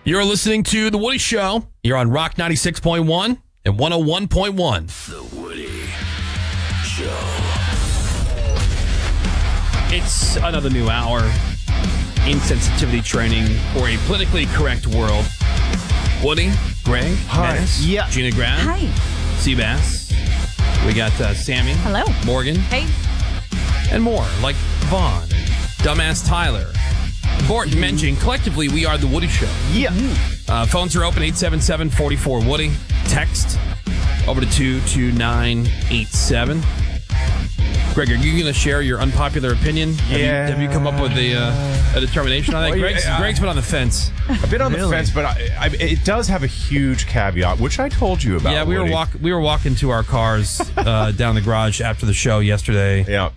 You're listening to The Woody Show. You're on Rock 96.1 and 101.1. The Woody Show. It's another new hour. Insensitivity training for a politically correct world. Woody, Greg, Dennis, Gina Graham, Hi. Seabass. We got Sammy. Hello. Morgan. Hey. And more, like Vaughn, Dumbass Tyler. Important mention, collectively, we are The Woody Show. Yeah. Phones are open, 877-44-WOODY. Text over to 22987. Greg, are you going to share your unpopular opinion? Have you come up with a determination on that? Greg's been on the fence. I've been on the fence, but it does have a huge caveat, which I told you about. Yeah, we were walking to our cars down the garage after the show yesterday. Yeah.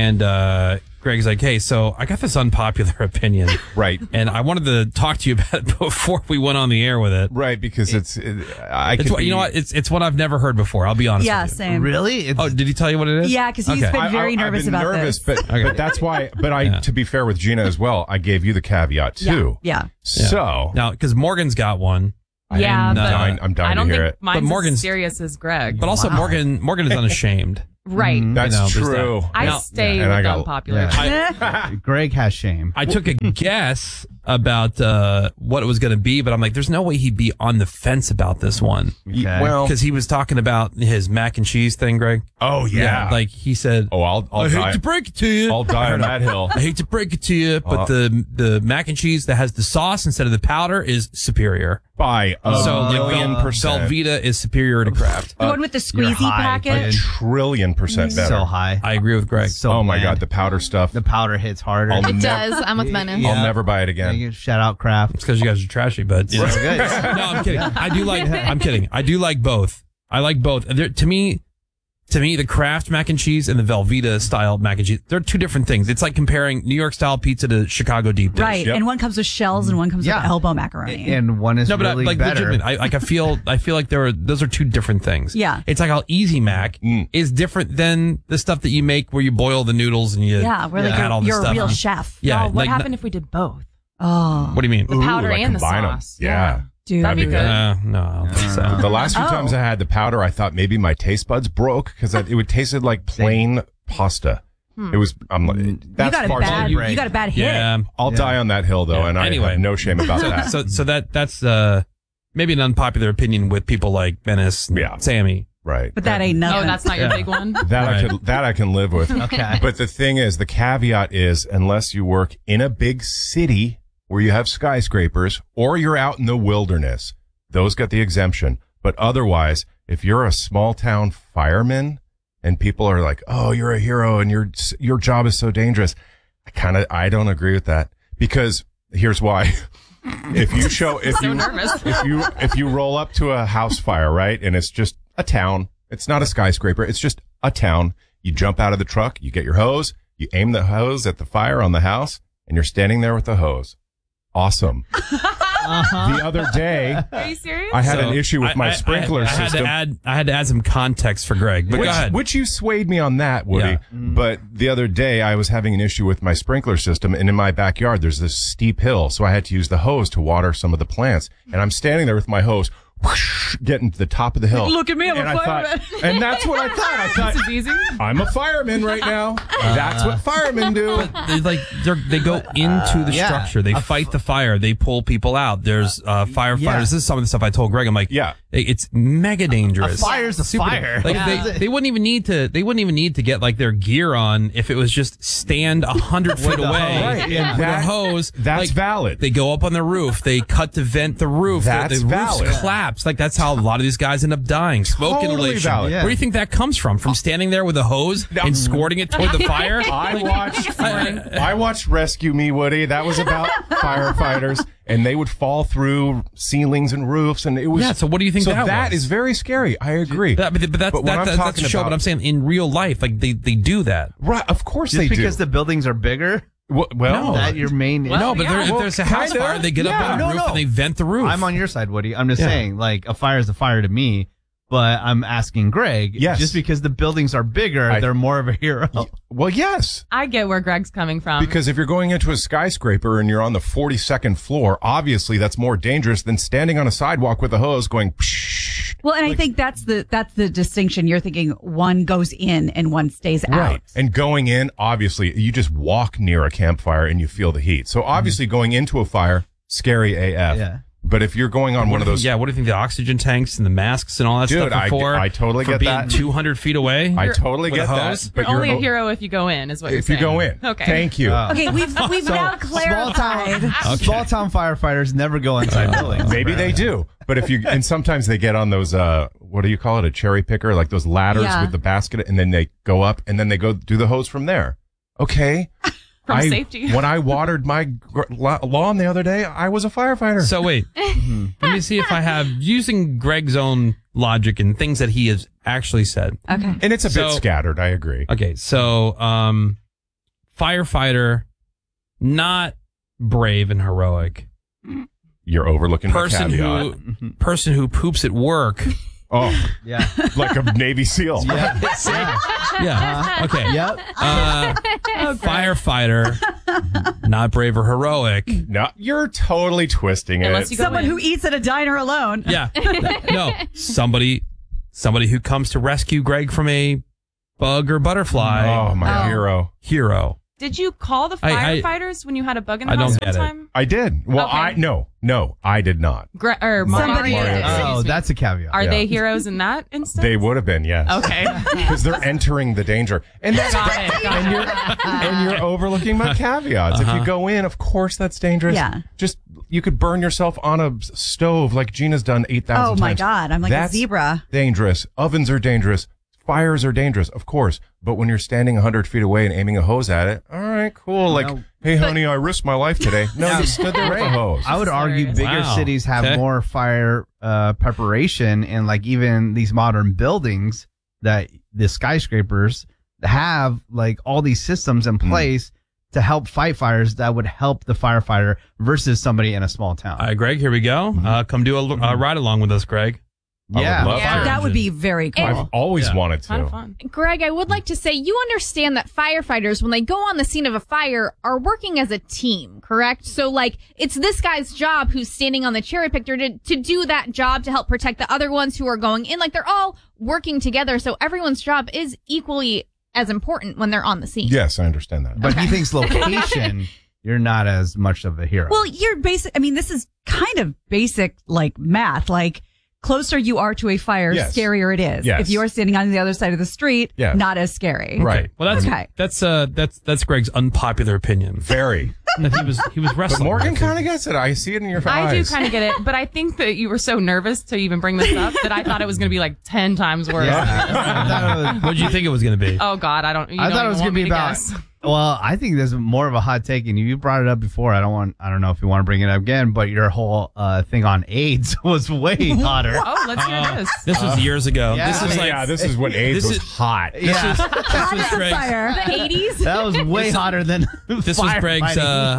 And Greg's like, hey, so I got this unpopular opinion. Right. And I wanted to talk to you about it before we went on the air with it. Right, because you know what? It's one I've never heard before. I'll be honest with you. Yeah, same. Really? Oh, did he tell you what it is? Yeah, because he's been very nervous about this. But that's why. But to be fair with Gina as well, I gave you the caveat too. Yeah. So now, because Morgan's got one. Yeah, I'm dying to hear it. Mine's But Morgan's as serious as Greg. But also, Morgan is unashamed. Right. That's true. I stay with unpopular. Greg has shame. I took a guess about what it was going to be, but I'm like, there's no way he'd be on the fence about this one. Okay. Well, Because he was talking about his mac and cheese thing, Greg. oh yeah. Like he said, I'll I die. hate to break it to you. I'll die on that hill. I hate to break it to you, but the mac and cheese that has the sauce instead of the powder is superior. By a million percent. Velveeta is superior to Kraft. The one with the squeezy high, packet. kid. trillion percent better. So high. I agree with Greg. So Oh my bland. God, the powder stuff. The powder hits harder. I'll It nev- does. I'm with Menace. I'll never buy it again. Shout out Kraft. It's because you guys are trashy, but So good. no, I'm kidding. I'm kidding. I do like both. I like both. To me, the Kraft mac and cheese and the Velveeta style mac and cheese, they're two different things. It's like comparing New York style pizza to Chicago deep dish. Right. Yep. And one comes with shells and one comes with elbow macaroni. And one is No, but really like better. legitimate. I feel like those are two different things. Yeah. It's like how Easy Mac is different than the stuff that you make where you boil the noodles and you we're like add all this you're a stuff real on. chef. Yeah. What happened if we did both? Oh, What do you mean? The powder like and the combine 'em. sauce. Yeah. dude. That'd be good. No, I don't think so. The last few times I had the powder, I thought maybe my taste buds broke because it would tasted like plain pasta. It was. I'm like, You that's got a far. bad. right. You got a bad hit. Yeah. I'll die on that hill though, Yeah. and I Anyway. have no shame about that. So that's maybe an unpopular opinion with people like Menace, and Sammy. Right. But that ain't nothing. Oh, that's not your big one? That I can live with. Okay. But the thing is, the caveat is, unless you work in a big city where you have skyscrapers, or you're out in the wilderness, those get the exemption. But otherwise, if you're a small town fireman and people are like, "Oh, you're a hero and your job is so dangerous," I don't agree with that, because here's why. If you roll up to a house fire, right, and it's just a town, it's not a skyscraper, it's just a town, you jump out of the truck, you get your hose, you aim the hose at the fire on the house, and you're standing there with the hose. Awesome. The other day, Are you serious? I had an issue with my sprinkler system. I had to add some context for Greg. But go ahead. Which you swayed me on that, Woody. Yeah. But the other day, I was having an issue with my sprinkler system, and in my backyard, there's this steep hill, so I had to use the hose to water some of the plants. And I'm standing there with my hose, whoosh, getting to the top of the hill. Look at me, I'm a fireman. And that's what I thought. I thought, This is easy. I'm a fireman right now. That's what firemen do. They go into the structure. They fight the fire. They pull people out. There's firefighters. Yeah. This is some of the stuff I told Greg. I'm like, it's mega dangerous. A fire's a fire. Like they wouldn't even need to get like their gear on if it was just stand 100 feet away with a hose. That's valid. They go up on the roof. They cut to vent the roof. That's the valid. roof's collapse. Like that's how a lot of these guys end up dying. Smoke Totally inhalation. valid. Where do you think that comes from? From standing there with a hose and squirting it toward the fire? I watched Rescue Me, Woody. That was about firefighters, and they would fall through ceilings and roofs, and it was. Yeah, so what do you think so that was? is very scary. I agree. But that's a show. But I'm saying in real life, like they do that. Right, of course Just they do. because the buildings are bigger? Well, No. That your main issue? No, but yeah. if there's a house fire, they get up on the roof and they vent the roof. I'm on your side, Woody. I'm just saying, like, a fire is a fire to me. But I'm asking Greg, Yes. just because the buildings are bigger, they're more of a hero. Well, yes. I get where Greg's coming from. Because if you're going into a skyscraper and you're on the 42nd floor, obviously that's more dangerous than standing on a sidewalk with a hose going psh. Well, and I think that's the distinction. You're thinking one goes in and one stays out. Right. And going in, obviously, you just walk near a campfire and you feel the heat. So obviously going into a fire, scary AF. Yeah. But if you're going on one of those... Yeah, what do you think the oxygen tanks and the masks and all that Dude, stuff are for? I totally for get being that. 200 feet away? I totally with get a that. hose? But You're only a hero if you go in, is what you're if you saying. go in. Okay. Thank you. Okay, we've now clarified. Small town firefighters never go inside buildings. Maybe they do. But if you... And sometimes they get on those... what do you call it? A cherry picker? Like those ladders Yeah. with the basket. And then they go up and then they go do the hose from there. Okay. From safety. When I watered my lawn the other day, I was a firefighter. So wait, let me see if I have, using Greg's own logic and things that he has actually said. Okay. And it's a bit So- scattered. I agree. Okay, so firefighter, not brave and heroic. You're overlooking my Person caveat. who poops at work. Oh, Yeah. like a Navy SEAL. Yeah. Okay. Yep. Firefighter, not brave or heroic. No, you're totally twisting Unless it. you go Someone in. who eats at a diner alone. Yeah. No, somebody who comes to rescue Greg from a bug or butterfly. Oh, my hero. Hero. Did you call the I- firefighters when you had a bug in the I don't house get one it. time? I did. Well, Okay. No, I did not. Mario Somebody did. did. Excuse Oh, me. that's a caveat. Are Yeah. they heroes in that instance? They would have been, yes. Okay. Because they're entering the danger. And that's and you're overlooking my caveats. If you go in, of course that's dangerous. Yeah. Just you could burn yourself on a stove like Gina's done 8,000 times. Oh my God, I'm like That's a zebra. Dangerous. Ovens are dangerous. Fires are dangerous, of course. But when you're standing 100 feet away and aiming a hose at it, all right, cool. Like, No. hey, honey, I risked my life today. No, you stood there with a hose. I would argue bigger Wow. cities have Okay. more fire preparation, and like even these modern buildings that the skyscrapers have like all these systems in place to help fight fires that would help the firefighter versus somebody in a small town. All right, Greg, here we go. Come do a ride along with us, Greg. I would love Yeah. to. That would be very cool. I've always Yeah. wanted Kind of to. fun. Greg, I would like to say you understand that firefighters, when they go on the scene of a fire, are working as a team, correct? So, like, it's this guy's job who's standing on the cherry picker to do that job to help protect the other ones who are going in. Like, they're all working together, so everyone's job is equally as important when they're on the scene. Yes, I understand that. But he thinks location, you're not as much of a hero. Well, you're basic. I mean, this is kind of basic, like math. Like, closer you are to a fire, Yes. scarier it is. Yes. If you are standing on the other side of the street, Yes. not as scary. Right. Well, Okay. that's Greg's unpopular opinion. Very. That he was But wrestling. Morgan with. kind of gets it. I see it in your I do eyes. kind of get it, but I think that you were so nervous to even bring this up that I thought it was going to be like 10 times worse. What did you think it was going to be? Oh God, I don't. You I don't thought it was even going to want be me about. guess. Well, I think there's more of a hot take, and you brought it up before. I don't know if you want to bring it up again, but your whole thing on AIDS was way hotter. Oh, let's hear this. This was years ago. Yeah. This is like this is when AIDS this was is- hot. Yeah, Hot was as a Greg's- fire. The 80s? that was way hotter than. This was Greg's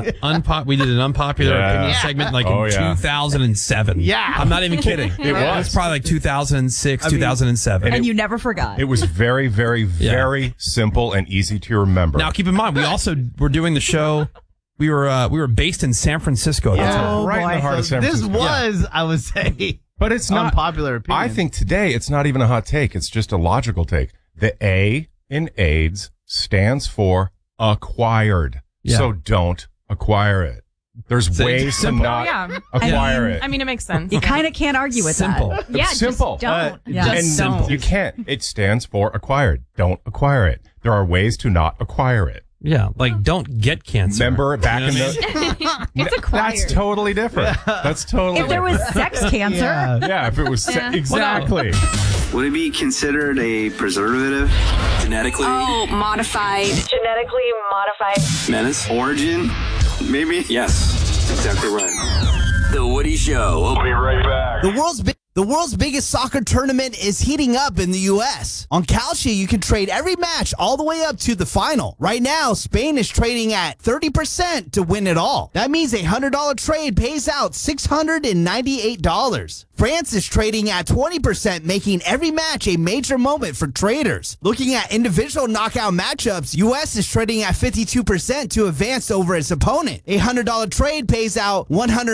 we did an unpopular Yeah. opinion segment like Oh, in yeah. 2007. Yeah. I'm not even kidding. It was probably like 2006, 2007. And you never forgot. It was very, very, very simple and easy to remember. Now keep in mind, we also were doing the show. We were based in San Francisco. That's Yeah. all. Right in the heart of San This Francisco. was, I would say, But it's not unpopular opinion. I think today it's not even a hot take. It's just a logical take. The A in AIDS stands for acquired. Yeah. So don't acquire it. There's So ways it's to simple. not Yeah. acquire it. I mean, it makes sense. You kind of can't argue with Simple. that. Yeah, It's simple. just don't. Yeah. And Just simple. you can't. It stands for acquired. Don't acquire it. There are ways to not acquire it. Yeah, like don't get cancer. Remember back in You know what I the... mean? It's acquired. That's totally different. That's totally If there was different. sex cancer, Yeah. Yeah, if it was... Exactly. Would it be considered a preservative? Genetically Modified. Genetically modified. menace? Origin? Maybe? Yes, exactly right. The Woody Show. We'll be right back. The world's biggest soccer tournament is heating up in the U.S. On Kalshi, you can trade every match all the way up to the final. Right now, Spain is trading at 30% to win it all. That means a $100 trade pays out $698. France is trading at 20%, making every match a major moment for traders. Looking at individual knockout matchups, U.S. is trading at 52% to advance over its opponent. A $100 trade pays out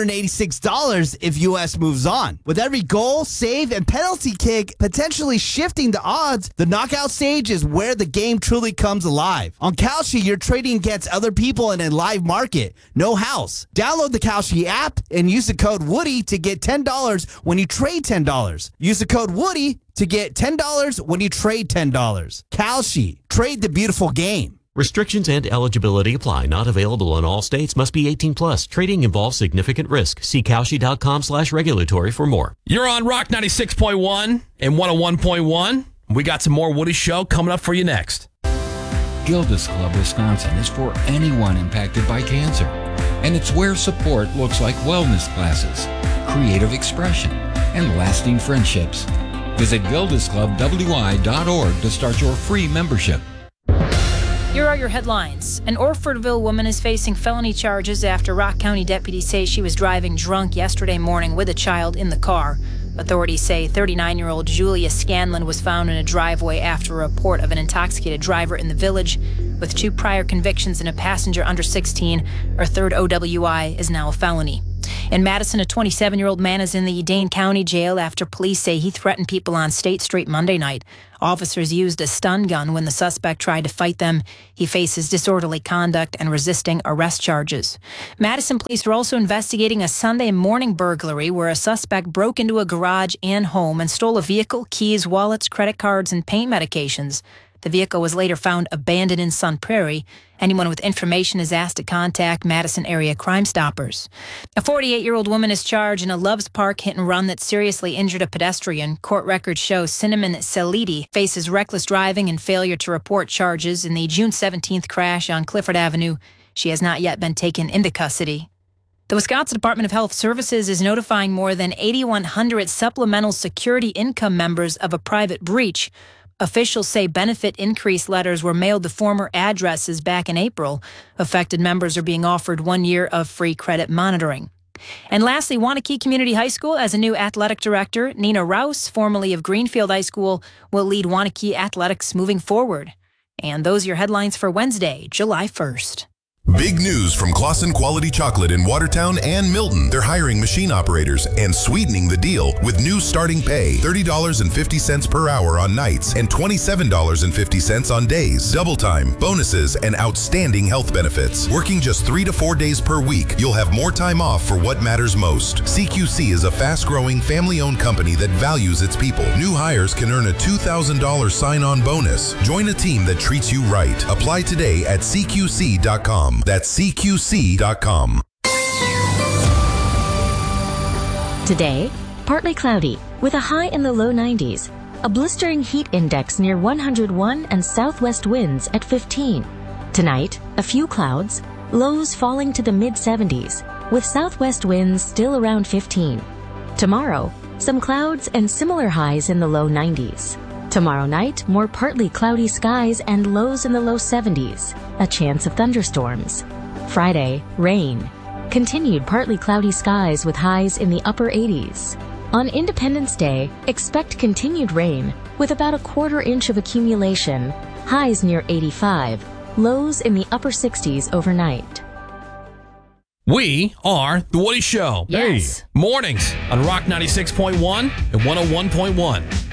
$186 if U.S. moves on. With every goal, save, and penalty kick potentially shifting the odds, the knockout stage is where the game truly comes alive. On Kalshi, you're trading against other people in a live market. No house. Download the Kalshi app and use the code Woody to get $10 when you trade $10. Use the code Woody to get $10 when you trade $10. Kalshi. Trade the beautiful game. Restrictions and eligibility apply. Not available in all states. Must be 18 plus. Trading involves significant risk. See Kalshi.com/regulatory for more. You're on Rock 96.1 and 101.1. We got some more Woody Show coming up for you next. Gilda's Club Wisconsin is for anyone impacted by cancer. And it's where support looks like wellness classes, creative expression, and lasting friendships. Visit gildasclubwi.org to start your free membership. Here are your headlines. An Orfordville woman is facing felony charges after Rock County deputies say she was driving drunk yesterday morning with a child in the car. Authorities say 39-year-old Julia Scanlon was found in a driveway after a report of an intoxicated driver in the village. With 2 prior convictions and a passenger under 16, her third OWI is now a felony. In Madison, a 27-year-old man is in the Dane County Jail after police say he threatened people on State Street Monday night. Officers used a stun gun when the suspect tried to fight them. He faces disorderly conduct and resisting arrest charges. Madison police are also investigating a Sunday morning burglary where a suspect broke into a garage and home and stole a vehicle, keys, wallets, credit cards, and pain medications. The vehicle was later found abandoned in Sun Prairie. Anyone with information is asked to contact Madison area Crime Stoppers. A 48-year-old woman is charged in a Loves Park hit-and-run that seriously injured a pedestrian. Court records show Cinnamon Salidi faces reckless driving and failure to report charges in the June 17th crash on Clifford Avenue. She has not yet been taken into custody. The Wisconsin Department of Health Services is notifying more than 8,100 supplemental security income members of a private breach. Officials say benefit increase letters were mailed to former addresses back in April. Affected members are being offered 1 year of free credit monitoring. And lastly, Waunakee Community High School has a new athletic director. Nina Rouse, formerly of Greenfield High School, will lead Waunakee athletics moving forward. And those are your headlines for Wednesday, July 1st. Big news from Claussen Quality Chocolate in Watertown and Milton. They're hiring machine operators and sweetening the deal with new starting pay, $30.50 per hour on nights and $27.50 on days. Double time, bonuses, and outstanding health benefits. Working just 3 to 4 days per week, you'll have more time off for what matters most. CQC is a fast-growing, family-owned company that values its people. New hires can earn a $2,000 sign-on bonus. Join a team that treats you right. Apply today at CQC.com. That's CQC.com. Today, partly cloudy with a high in the low 90s, a blistering heat index near 101 and southwest winds at 15. Tonight, a few clouds, lows falling to the mid-70s with southwest winds still around 15. Tomorrow, some clouds and similar highs in the low 90s. Tomorrow night, more partly cloudy skies and lows in the low 70s, a chance of thunderstorms. Friday, rain. Continued partly cloudy skies with highs in the upper 80s. On Independence Day, expect continued rain with about a 1/4 inch of accumulation, highs near 85, lows in the upper 60s overnight. We are The Woody Show. Yes. Mornings on Rock 96.1 and 101.1.